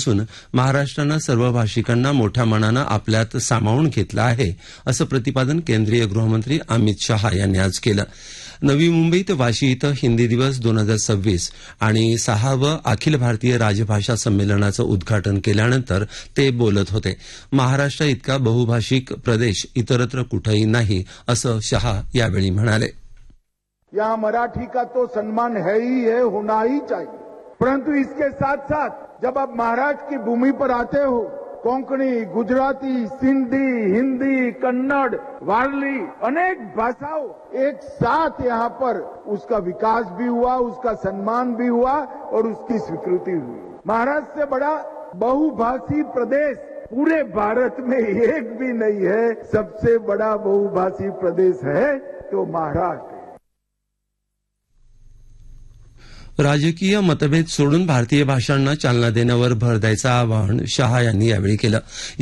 असून महाराष्ट्रानं सर्व भाषिकांना मोठ्या मनानं आपल्यात सामावून घेतलं आहे असं प्रतिपादन केंद्रीय गृहमंत्री अमित शहा यांनी आज केलं. नवी मुंबईत वाशी इथं हिंदी दिवस 2026 आणि 6वं अखिल भारतीय राजभाषा संमेलनाचं उद्घाटन केल्यानंतर ते बोलत होते. महाराष्ट्र इतका बहुभाषिक प्रदेश इतरत्र कुठेही नाही असं शहा यावेळी म्हणाले. यहाँ मराठी का तो सम्मान है ही है, होना ही चाहिए, परंतु इसके साथ साथ जब आप महाराष्ट्र की भूमि पर आते हो, कोंकणी, गुजराती, सिंधी, हिंदी, कन्नड़, वारली अनेक भाषाओं एक साथ यहाँ पर उसका विकास भी हुआ, उसका सम्मान भी हुआ और उसकी स्वीकृति हुई. महाराष्ट्र से बड़ा बहुभाषी प्रदेश पूरे भारत में एक भी नहीं है. सबसे बड़ा बहुभाषी प्रदेश है तो महाराष्ट्र. राजकीय मतभेद सोडून भारतीय भाषांना चालना देण्यावर भर द्यायचं आवाहन शहा यांनी यावेळी केलं.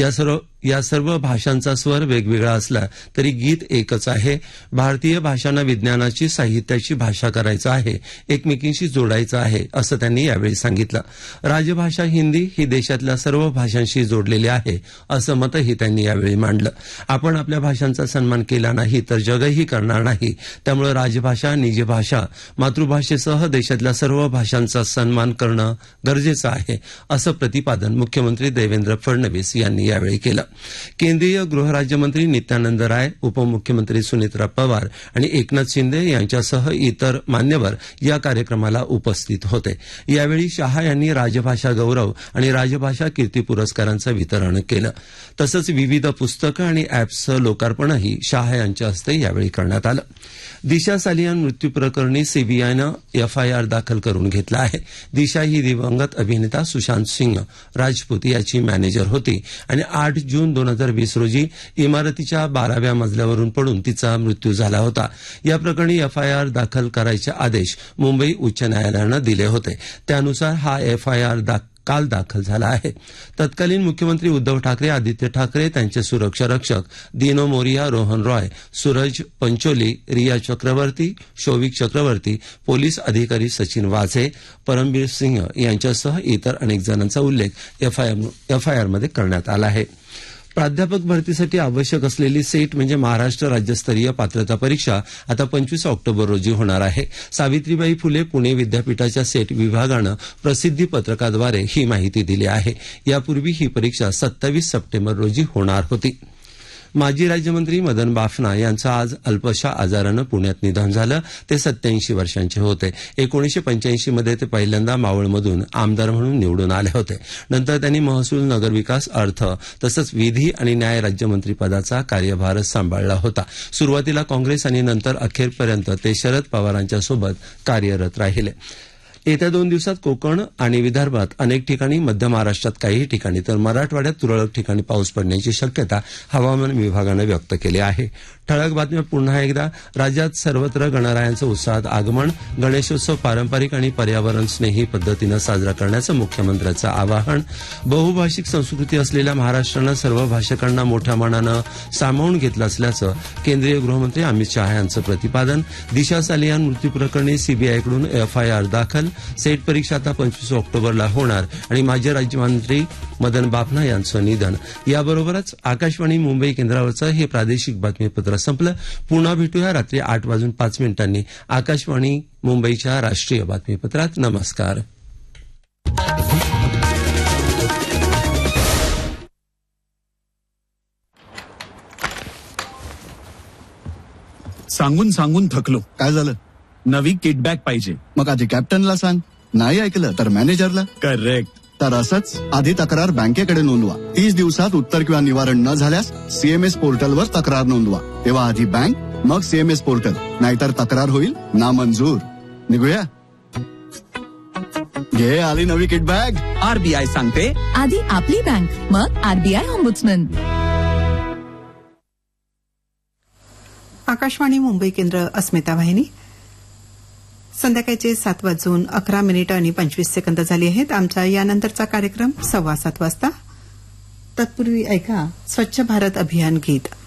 या सर्व भाषांचा स्वर वेगवेगळा असला तरी गीत एकच आहे. भारतीय भाषांना विज्ञानाची, साहित्याची भाषा करायचं आहे, एकमेकींशी जोडायचं आहे असं त्यांनी यावेळी सांगितलं. राजभाषा हिंदी ही देशातल्या सर्व भाषांशी जोडलेली आहे असं मतही त्यांनी यावेळी मांडलं. आपण आपल्या भाषांचा सन्मान केला नाही तर जगही करणार नाही. त्यामुळे राजभाषा, निजभाषा, मातृभाषेसह देशातल्या सर्व भाषांचा सन्मान करणं गरजेचं आहे असं प्रतिपादन मुख्यमंत्री देवेंद्र फडणवीस यांनी यावेळी केलं. केंद्रीय गृहराज्यमंत्री नित्यानंद राय, उपमुख्यमंत्री सुनेत्रा पवार आणि एकनाथ शिंदे यांच्यासह इतर मान्यवर या कार्यक्रमाला उपस्थित होते. यावेळी शहा यांनी राजभाषा गौरव आणि राजभाषा कीर्ती पुरस्कारांचं वितरण केलं. तसंच विविध पुस्तकं आणि अॅप्सचं लोकार्पणही शहा यांच्या हस्ते यावेळी करण्यात आलं. दिशा सालियान मृत्यू प्रकरणी सीबीआयनं एफआयआर दाखल करून घेतला आहे. दिशा ही दिवंगत अभिनेता सुशांत सिंह राजपूत याची मॅनेजर होती आणि 8 जून 2020 रोजी इमारतीच्या 12व्या मजल्यावरून पडून तिचा मृत्यू झाला होता. या प्रकरणी एफआयआर दाखल करायचे आदेश मुंबई उच्च न्यायालयानं दिले होते. त्यानुसार हा एफआयआर काल दाखल झाला आहे. तत्कालीन मुख्यमंत्री उद्धव ठाकरे, आदित्य ठाकरे, त्यांचे सुरक्षा रक्षक दिनो मोरिया, रोहन रॉय, सूरज पंचोली, रिया चक्रवर्ती, शौविक चक्रवर्ती, पोलीस अधिकारी सचिन वाझे, परमबीर सिंह यांच्यासह इतर अनेक जणांचा उल्लेख एफआयआरमध्ये करण्यात आला आहे. प्राध्यापक भरतीसाठी आवश्यक असलेली सेट म्हणजे महाराष्ट्र राज्यस्तरीय पात्रता परीक्षा आता 25 ऑक्टोबर रोजी होणार आहे. सावित्रीबाई फुले पुणे विद्यापीठाच्या सेट विभागानं प्रसिद्धी पत्रकाद्वारे ही माहिती दिली आहे. यापूर्वी ही परीक्षा 27 सप्टेंबर रोजी होणार होती. माजी राज्यमंत्री मदन बाफना यांचं आज अल्पशा आजारानं पुण्यात निधन झालं. ते 87 वर्षांचे होते. 1985 मध्ये ते पहिल्यांदा मावळमधून आमदार म्हणून निवडून आले होते. नंतर त्यांनी महसूल, नगरविकास, अर्थ तसंच विधी आणि न्याय राज्यमंत्री पदाचा कार्यभार सांभाळला होता. सुरुवातीला काँग्रेस आणि नंतर अखेरपर्यंत ते शरद पवारांच्या सोबत कार्यरत राहिले. येत्या 2 दिवसात कोकण आणि विदर्भात अनेक ठिकाणी, मध्य महाराष्ट्रात काही ठिकाणी तर मराठवाड्यात तुरळक ठिकाणी पाऊस पडण्याची शक्यता हवामान विभागानं व्यक्त केली आहे. ठळक बातम्या पुन्हा एकदा. राज्यात सर्वत्र गणरायांचं उत्साहात आगमन. गणेशोत्सव पारंपरिक आणि पर्यावरण स्नेही पद्धतीनं साजरा करण्याचं मुख्यमंत्र्यांचं आवाहन. बहुभाषिक संस्कृती असलेल्या महाराष्ट्रानं सर्व भाषकांना मोठ्या मनानं सामावून घेतलं असल्याचं केंद्रीय गृहमंत्री अमित शहा यांचं प्रतिपादन. दिशा सालियान मृत्यू प्रकरणी सीबीआयकडून एफआयआर दाखल. सेट परीक्षा आता 25 ऑक्टोबरला होणार आणि माजी राज्यमंत्री मदन बाफना यांचं निधन. याबरोबरच आकाशवाणी मुंबई केंद्रावरचं हे प्रादेशिक बातमीपत्र संपलं. पुन्हा भेटूया रात्री 8:05 आकाशवाणी मुंबईच्या राष्ट्रीय बातमीपत्रात. नमस्कार. सांगून सांगून थकलो. काय झालं? नवी किट बॅग पाहिजे. मग आधी कॅप्टनला सांग. नाही ऐकलं तर मॅनेजरला. करेक्ट. तर असंच आधी तक्रार बँकेकडे नोंदवा. 30 दिवसात उत्तर किंवा निवारण न झाल्यास सीएमएस पोर्टलवर तक्रार नोंदवा. तेव्हा आधी बँक, मग सीएमएस पोर्टल. नाहीतर तक्रार होईल नामंजूर. निघूया. घे आली नवी किट बॅग. आरबीआय सांगते, आधी आपली बँक, मग आरबीआय ऑम्बुड्समन. आकाशवाणी मुंबई केंद्र. अस्मिता वाहिनी. संध्याकाळचे 7:11:25 झाली आहेत. आमचा यानंतरचा कार्यक्रम 7:15 वाजता. तत्पूर्वी ऐका स्वच्छ भारत अभियान गीत.